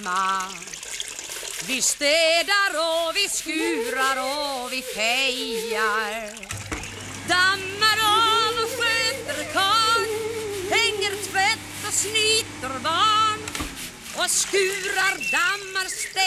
hemma. Vi städar och vi skurar och vi fejar. Dammar av och sköter karl, hänger tvätt och snyter barn och skurar, dammar, städar.